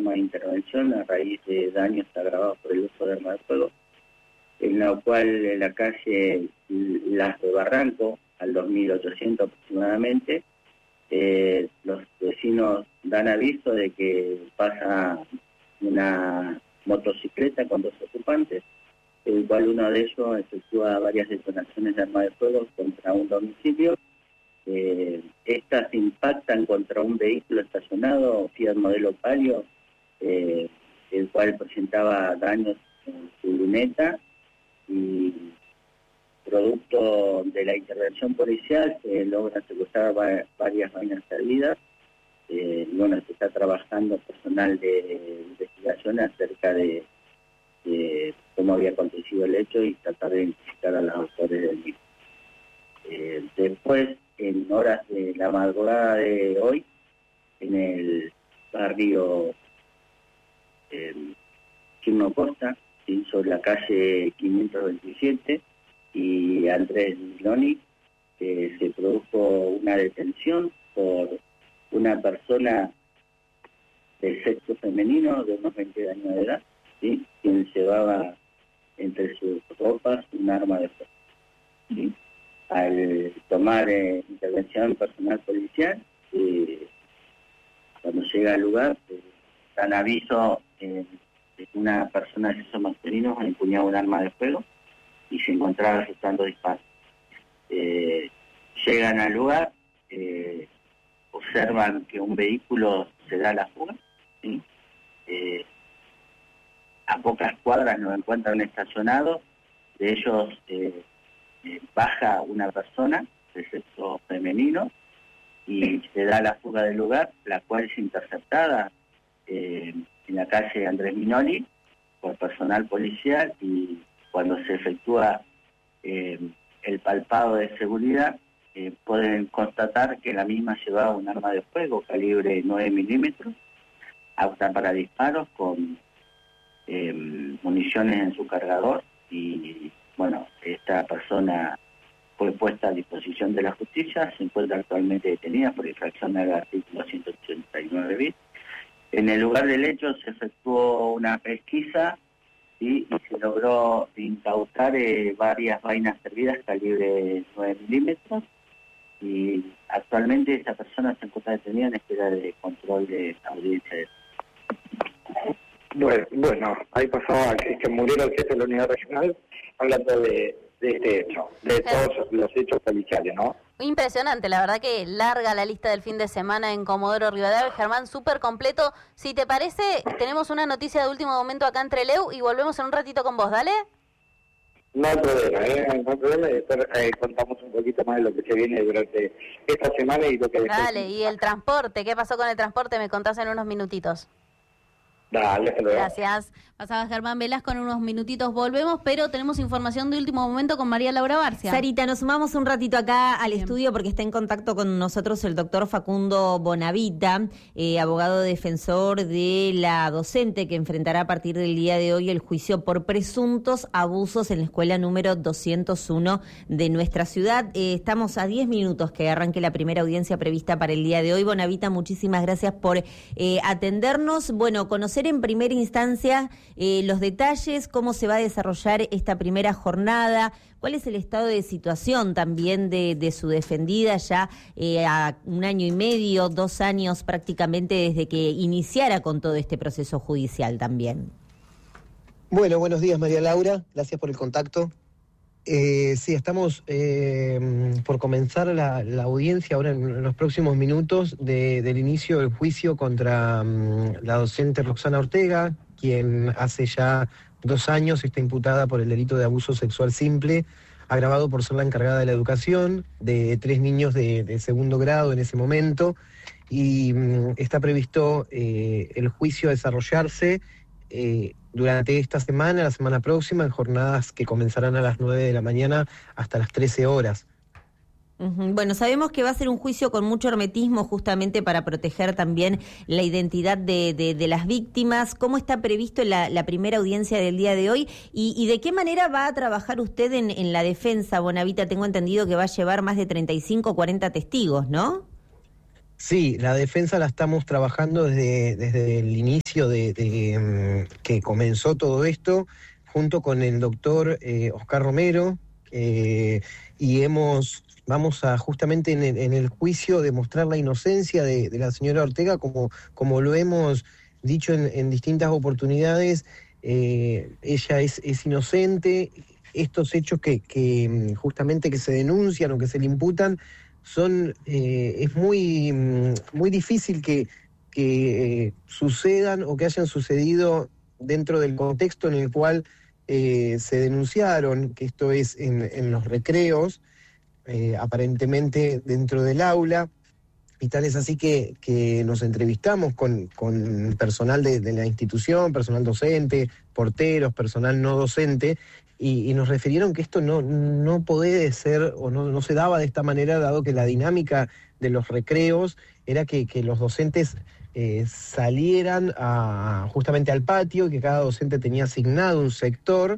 forma de intervención a raíz de daños agravados por el uso de armas de fuego, en la cual en la calle Las de Barranco, al 2800 aproximadamente, los vecinos dan aviso de que pasa una motocicleta con 2 ocupantes, el cual uno de ellos efectúa varias detonaciones de arma de fuego contra un domicilio. Estas impactan contra un vehículo estacionado, Fiat modelo Palio, el cual presentaba daños en su luneta, y producto de la intervención policial se logra secuestrar varias vainas servidas. Bueno, se está trabajando personal de investigación acerca de cómo había acontecido el hecho y tratar de identificar a los autores del mismo. Después, en horas de la madrugada de hoy, en el barrio Quirno Costa, ¿sí?, sobre la calle 527 y Andrés Miloni, se produjo una detención por una persona del sexo femenino de unos 20 años de edad, ¿sí?, quien llevaba entre sus ropas un arma de fuego, ¿sí? Al tomar intervención personal policial, cuando llega al lugar, dan aviso de una persona de sexo masculino empuñaba un arma de fuego y se encontraba ejecutando disparos. Llegan al lugar, observan que un vehículo se da a la fuga, ¿sí? A pocas cuadras lo encuentran estacionado, de ellos baja una persona de sexo femenino y se da la fuga del lugar, la cual es interceptada en la calle Andrés Miloni por personal policial, y cuando se efectúa el palpado de seguridad, pueden constatar que la misma llevaba un arma de fuego calibre 9 milímetros, apta para disparos, con municiones en su cargador, y bueno, esta persona fue puesta a disposición de la justicia, se encuentra actualmente detenida por infracción al artículo 189 bis. En el lugar del hecho se efectuó una pesquisa, ¿sí?, y se logró incautar varias vainas servidas calibre 9 milímetros, y actualmente esta persona se encuentra detenida en espera de control de audiencia. Bueno, ahí pasaba Cristian Murero, el jefe de la unidad regional, hablando de este hecho, de todos los hechos policiales, ¿no? Impresionante, la verdad que larga la lista del fin de semana en Comodoro Rivadavia. Germán, súper completo. Si te parece, tenemos una noticia de último momento acá en Trelew y volvemos en un ratito con vos, ¿dale? No hay problema, no hay problema, y después contamos un poquito más de lo que se viene durante esta semana y lo que... Dale, y el transporte, ¿qué pasó con el transporte? Me contás en unos minutitos. Dale, hasta luego. Gracias. Pasaba Germán Velasco, en unos minutitos volvemos, pero tenemos información de último momento con María Laura Barcia. Sarita, nos sumamos un ratito acá al estudio porque está en contacto con nosotros el doctor Facundo Bonavita, abogado defensor de la docente que enfrentará a partir del día de hoy el juicio por presuntos abusos en la escuela número 201 de nuestra ciudad. Estamos a 10 minutos que arranque la primera audiencia prevista para el día de hoy. Bonavita, muchísimas gracias por atendernos. Bueno, conocer en primera instancia los detalles, cómo se va a desarrollar esta primera jornada, cuál es el estado de situación también de su defendida ya a 1 año y medio, 2 años prácticamente desde que iniciara con todo este proceso judicial también. Bueno, buenos días María Laura, gracias por el contacto. Sí, estamos por comenzar la audiencia ahora en los próximos minutos del inicio del juicio contra la docente Roxana Ortega, quien hace ya 2 años está imputada por el delito de abuso sexual simple, agravado por ser la encargada de la educación de 3 niños de segundo grado en ese momento, y está previsto el juicio desarrollarse durante esta semana, la semana próxima, en jornadas que comenzarán a las 9 de la mañana hasta las 13 horas. Bueno, sabemos que va a ser un juicio con mucho hermetismo justamente para proteger también la identidad de las víctimas. ¿Cómo está previsto la primera audiencia del día de hoy? ¿Y de qué manera va a trabajar usted en la defensa, Bonavita? Tengo entendido que va a llevar más de 35 o 40 testigos, ¿no? Sí, la defensa la estamos trabajando desde el inicio que comenzó todo esto, junto con el doctor Oscar Romero, y vamos a justamente en el juicio demostrar la inocencia de la señora Ortega, como lo hemos dicho en distintas oportunidades. Ella es inocente. Estos hechos que justamente que se denuncian o que se le imputan es muy difícil que sucedan o que hayan sucedido dentro del contexto en el cual se denunciaron, que esto es en los recreos, aparentemente dentro del aula, y tal es así que nos entrevistamos con personal de la institución, personal docente, porteros, personal no docente, y nos refirieron que esto no puede ser o no se daba de esta manera, dado que la dinámica de los recreos era que los docentes salieran justamente al patio, que cada docente tenía asignado un sector,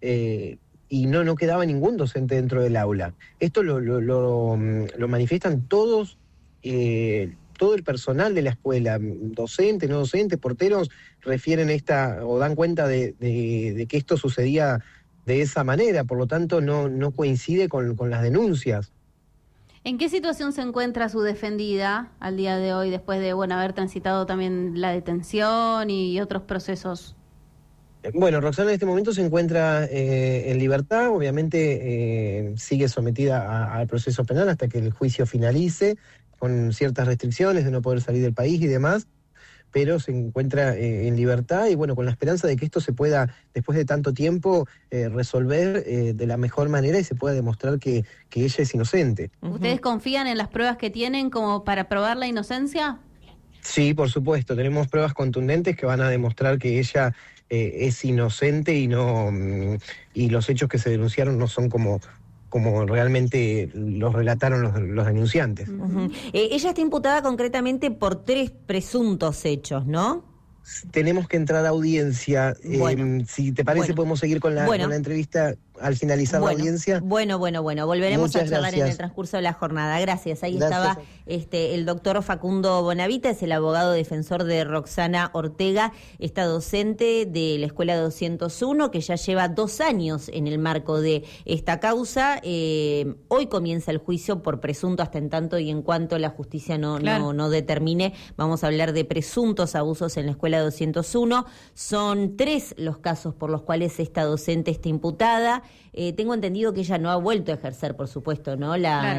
y no quedaba ningún docente dentro del aula. Esto lo manifiestan todos, todo el personal de la escuela, docente, no docente, porteros, refieren o dan cuenta de que esto sucedía de esa manera, por lo tanto no coincide con las denuncias. ¿En qué situación se encuentra su defendida al día de hoy, después de haber transitado también la detención y otros procesos? Bueno, Roxana en este momento se encuentra en libertad, obviamente sigue sometida al proceso penal hasta que el juicio finalice, con ciertas restricciones de no poder salir del país y demás, pero se encuentra en libertad y con la esperanza de que esto se pueda, después de tanto tiempo, resolver de la mejor manera y se pueda demostrar que ella es inocente. ¿Ustedes confían en las pruebas que tienen como para probar la inocencia? Sí, por supuesto, tenemos pruebas contundentes que van a demostrar que ella es inocente y los hechos que se denunciaron no son como realmente los relataron los denunciantes. Ella está imputada concretamente por 3 presuntos hechos, ¿no? Tenemos que entrar a audiencia. Si te parece, podemos seguir con la entrevista al finalizar la audiencia. Bueno. Volveremos Muchas a charlar gracias. En el transcurso de la jornada. Gracias. Ahí Gracias. estaba el doctor Facundo Bonavita, es el abogado defensor de Roxana Ortega, esta docente de la Escuela 201, que ya lleva 2 años en el marco de esta causa. Hoy comienza el juicio por presunto hasta en tanto y en cuanto la justicia no determine. Vamos a hablar de presuntos abusos en la Escuela 201. Son 3 los casos por los cuales esta docente está imputada. Tengo entendido que ella no ha vuelto a ejercer, por supuesto, ¿no?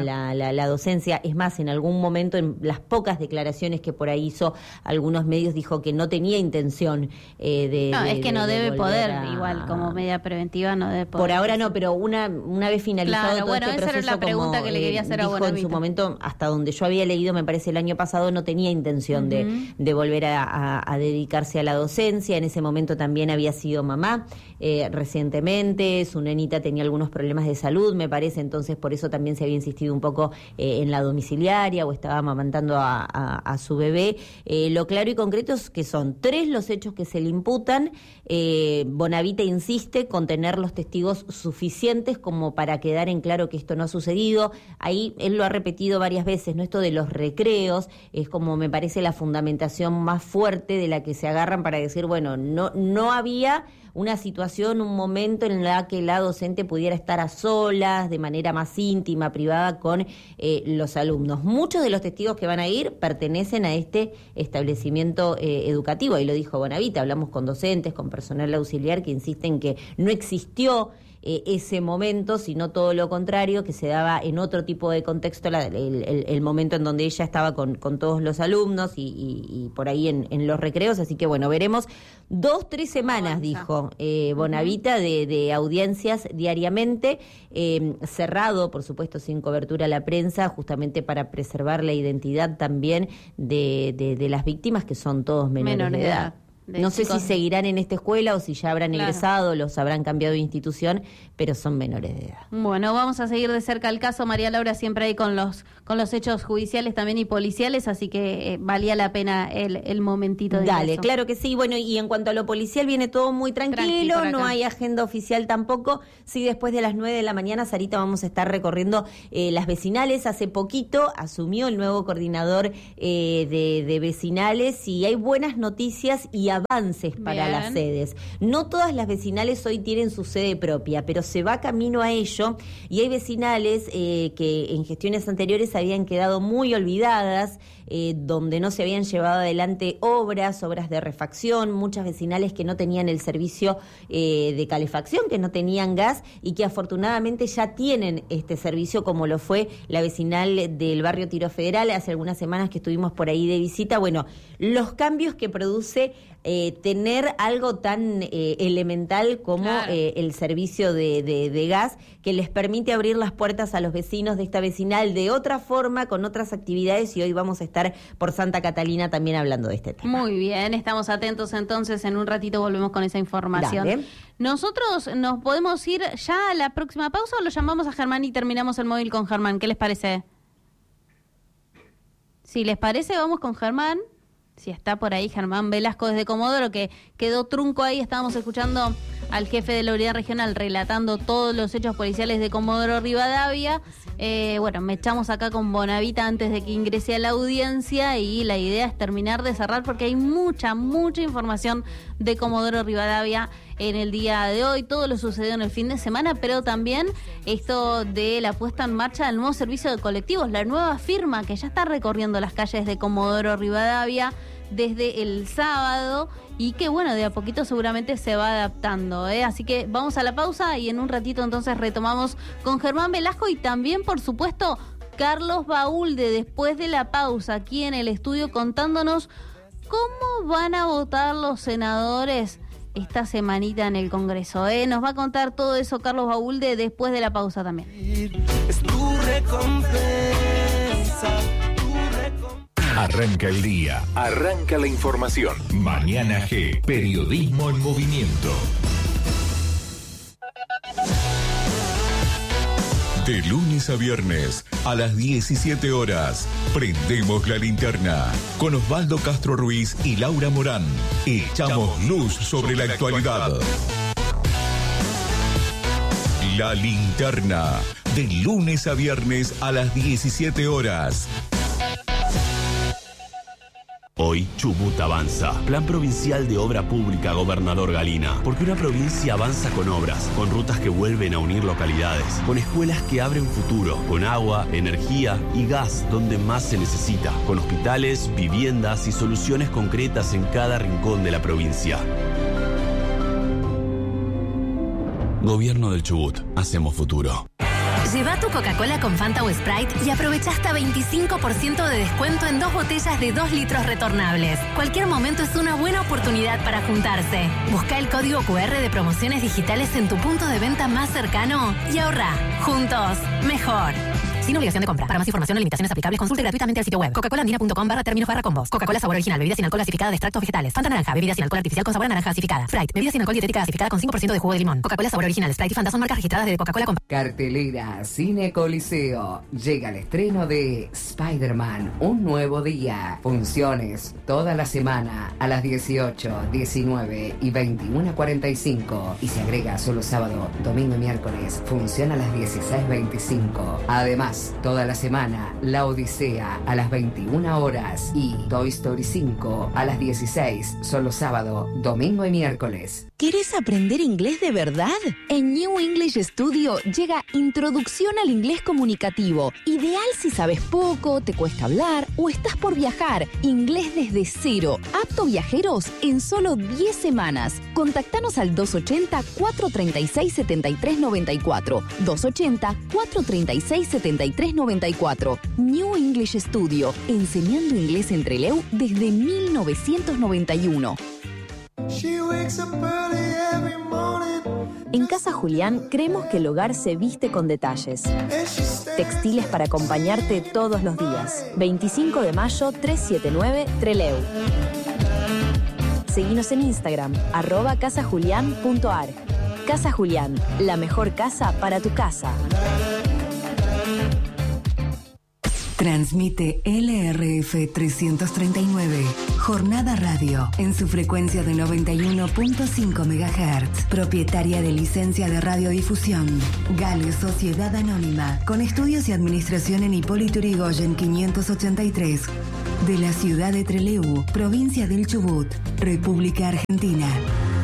La docencia. Es más, en algún momento, en las pocas declaraciones que por ahí hizo algunos medios, dijo que no tenía intención es que no debe poder, igual, como medida preventiva no debe poder. Por ahora no, pero una vez finalizado todo este proceso, esa era la pregunta que le quería hacer a Bonavita. En su momento, hasta donde yo había leído, me parece el año pasado, no tenía intención de volver a dedicarse a la docencia. En ese momento también había sido mamá recientemente, su nenita tenía algunos problemas de salud, me parece, entonces por eso también se había insistido un poco en la domiciliaria o estaba amamantando a su bebé. Lo claro y concreto es que son 3 los hechos que se le imputan. Bonavita insiste con tener los testigos suficientes como para quedar en claro que esto no ha sucedido. Ahí él lo ha repetido varias veces, ¿no? Esto de los recreos es como me parece la fundamentación más fuerte de la que se agarran para decir, no había una situación, un momento en la que la docente pudiera estar a solas, de manera más íntima, privada, con los alumnos. Muchos de los testigos que van a ir pertenecen a este establecimiento educativo, y lo dijo Bonavita, hablamos con docentes, con personal auxiliar que insisten que no existió ese momento, sino todo lo contrario, que se daba en otro tipo de contexto, el momento en donde ella estaba con todos los alumnos y por ahí en los recreos. Así que veremos 2-3 semanas, dijo Bonavita, de audiencias diariamente, cerrado, por supuesto, sin cobertura a la prensa, justamente para preservar la identidad también de las víctimas, que son todos menores de edad. No sé si seguirán en esta escuela o si ya habrán egresado, los habrán cambiado de institución, pero son menores de edad. Bueno, vamos a seguir de cerca el caso, María Laura, siempre ahí con los hechos judiciales también y policiales, así que valía la pena el momentito de Dale, eso. claro que sí. Bueno, y en cuanto a lo policial viene todo muy tranquilo, no hay agenda oficial tampoco. Sí, después de las 9 de la mañana, Sarita, vamos a estar recorriendo las vecinales. Hace poquito asumió el nuevo coordinador de vecinales y hay buenas noticias y avances para las sedes. No todas las vecinales hoy tienen su sede propia, pero se va camino a ello y hay vecinales que en gestiones anteriores habían quedado muy olvidadas, donde no se habían llevado adelante obras de refacción, muchas vecinales que no tenían el servicio de calefacción, que no tenían gas y que afortunadamente ya tienen este servicio, como lo fue la vecinal del barrio Tiro Federal. Hace algunas semanas que estuvimos por ahí de visita. Bueno, los cambios que produce tener algo tan elemental como el servicio de gas, que les permite abrir las puertas a los vecinos de esta vecinal de otra forma, con otras actividades, y hoy vamos a estar por Santa Catalina también hablando de este tema. Muy bien, estamos atentos entonces, en un ratito volvemos con esa información. Dale. Nosotros nos podemos ir ya a la próxima pausa o lo llamamos a Germán y terminamos el móvil con Germán. ¿Qué les parece? Si les parece, vamos con Germán. Si está por ahí Germán Velasco desde Comodoro, que quedó trunco ahí. Estábamos escuchando al jefe de la unidad regional relatando todos los hechos policiales de Comodoro Rivadavia. Bueno, me echamos acá con Bonavita antes de que ingrese a la audiencia y la idea es terminar de cerrar porque hay mucha información de Comodoro Rivadavia en el día de hoy. Todo lo sucedió en el fin de semana, pero también esto de la puesta en marcha del nuevo servicio de colectivos, la nueva firma que ya está recorriendo las calles de Comodoro Rivadavia desde el sábado y que bueno, de a poquito seguramente se va adaptando, así que vamos a la pausa y en un ratito entonces retomamos con Germán Velasco y también por supuesto Carlos Baúlde después de la pausa aquí en el estudio contándonos cómo van a votar los senadores esta semanita en el Congreso, Nos va a contar todo eso Carlos Baúlde después de la pausa también. Es tu recompensa. Arranca el día, arranca la información. Mañana G, periodismo en movimiento. De lunes a viernes, a las 17 horas, prendemos la linterna. Con Osvaldo Castro Ruiz y Laura Morán, echamos luz sobre la actualidad. La linterna, de lunes a viernes a las 17 horas. Hoy, Chubut avanza. Plan Provincial de Obra Pública, Gobernador Galina. Porque una provincia avanza con obras, con rutas que vuelven a unir localidades, con escuelas que abren futuro, con agua, energía y gas donde más se necesita, con hospitales, viviendas y soluciones concretas en cada rincón de la provincia. Gobierno del Chubut. Hacemos futuro. Lleva tu Coca-Cola con Fanta o Sprite y aprovecha hasta 25% de descuento en 2 botellas de 2 litros retornables. Cualquier momento es una buena oportunidad para juntarse. Busca el código QR de promociones digitales en tu punto de venta más cercano y ahorra. Juntos, mejor. Sin obligación de compra. Para más información o limitaciones aplicables, consulte gratuitamente el sitio web coca-colaandina.com/términos/combos. Coca-Cola sabor original, bebida sin alcohol gasificada de extractos vegetales. Fanta naranja, bebida sin alcohol artificial con sabor a naranja gasificada. Sprite, bebida sin alcohol dietética gasificada con 5% de jugo de limón. Coca-Cola sabor original, Sprite y Fanta son marcas registradas de Coca-Cola. Cartelera Cine Coliseo. Llega el estreno de Spider-Man, un nuevo día. Funciones toda la semana a las 18, 19 y 21:45. Y se agrega solo sábado, domingo y miércoles. Funciona a las 16:25. Además, toda la semana, La Odisea a las 21 horas y Toy Story 5 a las 16, solo sábado, domingo y miércoles. ¿Querés aprender inglés de verdad? En New English Studio llega Introducción al Inglés Comunicativo. Ideal si sabes poco, te cuesta hablar o estás por viajar. Inglés desde cero. Apto viajeros en solo 10 semanas. Contactanos al 280-436-7394. 280-436-7394. New English Studio. Enseñando inglés en Trelew desde 1991. En Casa Julián creemos que el hogar se viste con detalles. Textiles para acompañarte todos los días. 25 de mayo 379 Trelew. Seguinos en Instagram, @casajulián.ar. Casa Julián, la mejor casa para tu casa. Transmite LRF 339, Jornada Radio, en su frecuencia de 91.5 MHz, propietaria de licencia de radiodifusión. Gale Sociedad Anónima, con estudios y administración en Hipólito Yrigoyen 583, de la ciudad de Trelew, provincia del Chubut, República Argentina.